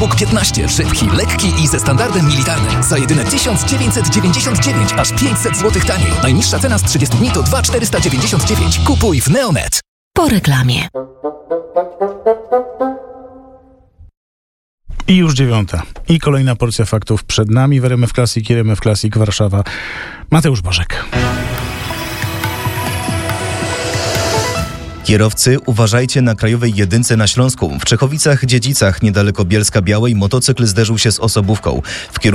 Bóg 15, szybki, lekki i ze standardem militarnym. Za jedyne 1999, aż 500 zł taniej. Najniższa cena z 30 dni to 2499. Kupuj w Neonet. Po reklamie. I już 9:00. I kolejna porcja faktów przed nami w RMF Classic i RMF Classic Warszawa. Mateusz Bożek. Kierowcy, uważajcie na krajowej jedynce na Śląsku. W Czechowicach-Dziedzicach, niedaleko Bielska-Białej, motocykl zderzył się z osobówką.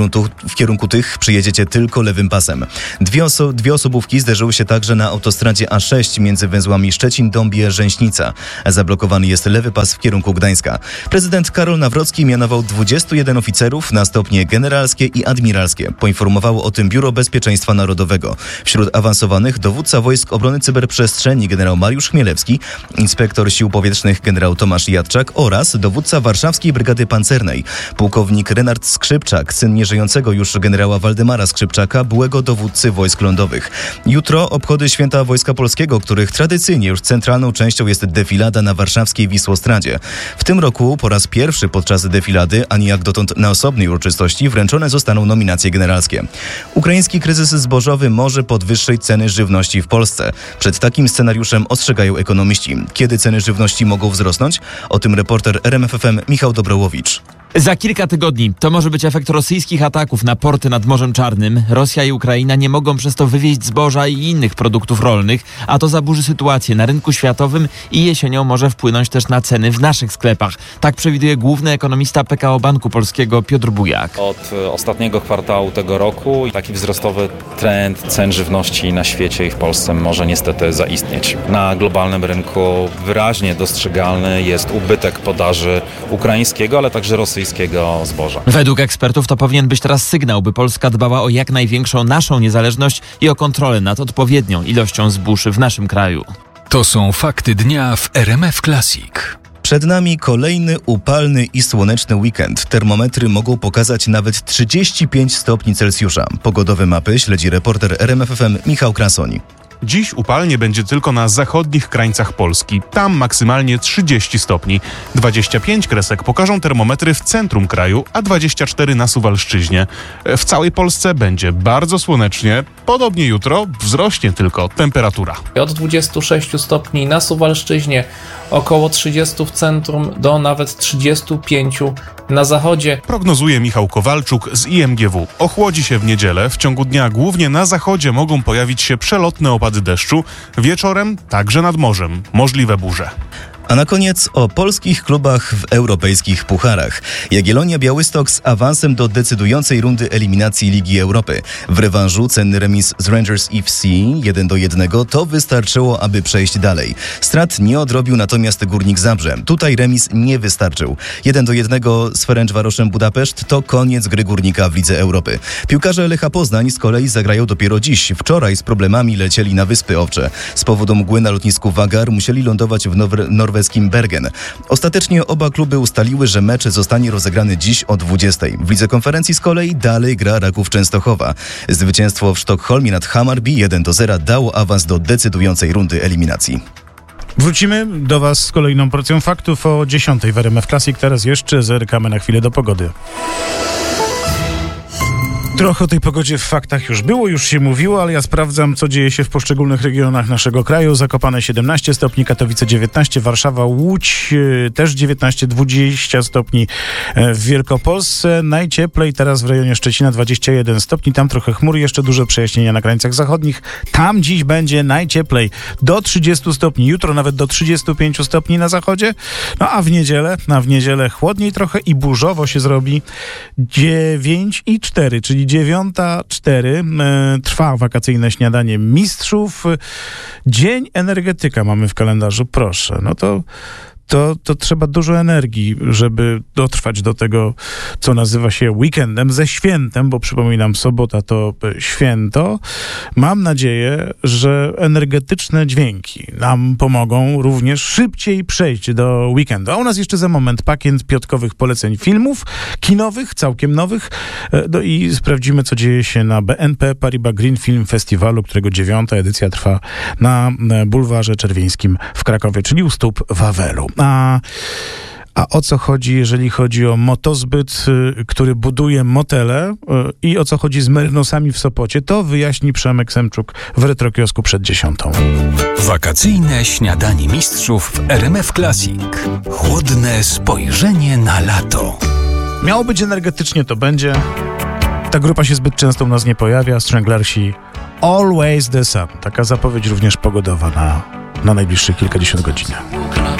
W kierunku tych przyjedziecie tylko lewym pasem. Dwie osobówki zderzyły się także na autostradzie A6 między węzłami Szczecin-Dąbie-Rzęśnica. Zablokowany jest lewy pas w kierunku Gdańska. Prezydent Karol Nawrocki mianował 21 oficerów na stopnie generalskie i admiralskie. Poinformowało o tym Biuro Bezpieczeństwa Narodowego. Wśród awansowanych dowódca Wojsk Obrony Cyberprzestrzeni generał Mariusz Chmielewski, inspektor Sił Powietrznych generał Tomasz Jadczak oraz dowódca Warszawskiej Brygady Pancernej, pułkownik Renard Skrzypczak, syn nieżyjącego już generała Waldemara Skrzypczaka, byłego dowódcy wojsk lądowych. Jutro obchody Święta Wojska Polskiego, których tradycyjnie już centralną częścią jest defilada na warszawskiej Wisłostradzie. W tym roku po raz pierwszy podczas defilady, ani jak dotąd na osobnej uroczystości, wręczone zostaną nominacje generalskie. Ukraiński kryzys zbożowy może podwyższyć ceny żywności w Polsce. Przed takim scenariuszem ostrzegają ekonomiści. Kiedy ceny żywności mogą wzrosnąć? O tym reporter RMF FM Michał Dobrołowicz. Za kilka tygodni to może być efekt rosyjskich ataków na porty nad Morzem Czarnym. Rosja i Ukraina nie mogą przez to wywieźć zboża i innych produktów rolnych, a to zaburzy sytuację na rynku światowym i jesienią może wpłynąć też na ceny w naszych sklepach. Tak przewiduje główny ekonomista PKO Banku Polskiego Piotr Bujak. Od ostatniego kwartału tego roku taki wzrostowy trend cen żywności na świecie i w Polsce może niestety zaistnieć. Na globalnym rynku wyraźnie dostrzegalny jest ubytek podaży ukraińskiego, ale także rosyjskiego zboża. Według ekspertów to powinien być teraz sygnał, by Polska dbała o jak największą naszą niezależność i o kontrolę nad odpowiednią ilością zbóż w naszym kraju. To są fakty dnia w RMF Classic. Przed nami kolejny upalny i słoneczny weekend. Termometry mogą pokazać nawet 35 stopni Celsjusza. Pogodowe mapy śledzi reporter RMF FM Michał Krasoń. Dziś upalnie będzie tylko na zachodnich krańcach Polski. Tam maksymalnie 30 stopni. 25 kresek pokażą termometry w centrum kraju, a 24 na Suwalszczyźnie. W całej Polsce będzie bardzo słonecznie. Podobnie jutro wzrośnie tylko temperatura. Od 26 stopni na Suwalszczyźnie, około 30 w centrum do nawet 35 na zachodzie. Prognozuje Michał Kowalczuk z IMGW. Ochłodzi się w niedzielę. W ciągu dnia głównie na zachodzie mogą pojawić się przelotne opady deszczu. Wieczorem także nad morzem możliwe burze. A na koniec o polskich klubach w europejskich pucharach. Jagiellonia Białystok z awansem do decydującej rundy eliminacji Ligi Europy. W rewanżu cenny remis z Rangers FC 1-1 to wystarczyło, aby przejść dalej. Strat nie odrobił natomiast Górnik Zabrze. Tutaj remis nie wystarczył. 1-1 z Ferencvaroszem Budapeszt to koniec gry Górnika w Lidze Europy. Piłkarze Lecha Poznań z kolei zagrają dopiero dziś. Wczoraj z problemami lecieli na Wyspy Owcze. Z powodu mgły na lotnisku Wagar musieli lądować w norweskim Bergen. Ostatecznie oba kluby ustaliły, że mecz zostanie rozegrany dziś o 20:00. W Lidze Konferencji z kolei dalej gra Raków Częstochowa. Zwycięstwo w Sztokholmie nad Hammarby 1-0 dało awans do decydującej rundy eliminacji. Wrócimy do Was z kolejną porcją faktów o 10:00 w RMF Classic. Teraz jeszcze zerkamy na chwilę do pogody. Trochę o tej pogodzie w faktach już było, już się mówiło, ale ja sprawdzam, co dzieje się w poszczególnych regionach naszego kraju. Zakopane 17 stopni, Katowice 19, Warszawa, Łódź też 19, 20 stopni w Wielkopolsce. Najcieplej teraz w rejonie Szczecina 21 stopni, tam trochę chmur, jeszcze duże przejaśnienia na krańcach zachodnich. Tam dziś będzie najcieplej, do 30 stopni, jutro nawet do 35 stopni na zachodzie. No a w niedzielę chłodniej trochę i burzowo się zrobi. 9:04, czyli 9:04 trwa wakacyjne śniadanie mistrzów. Dzień energetyka mamy w kalendarzu, proszę. No to trzeba dużo energii, żeby dotrwać do tego, co nazywa się weekendem ze świętem, bo przypominam, sobota to święto. Mam nadzieję, że energetyczne dźwięki nam pomogą również szybciej przejść do weekendu. A u nas jeszcze za moment pakiet piątkowych poleceń filmów kinowych, całkiem nowych. No i sprawdzimy, co dzieje się na BNP Paribas Green Film Festiwalu, którego 9. edycja trwa na Bulwarze Czerwieńskim w Krakowie, czyli u stóp Wawelu. A o co chodzi, jeżeli chodzi o motozbyt, który buduje motele i o co chodzi z Merinosami w Sopocie, to wyjaśni Przemek Semczuk w Retrokiosku przed 10. Wakacyjne śniadanie mistrzów w RMF Classic. Chłodne spojrzenie na lato. Miało być energetycznie, to będzie. Ta grupa się zbyt często u nas nie pojawia. Stranglersi Always the Sun. Taka zapowiedź również pogodowa na najbliższych kilkadziesiąt godzin.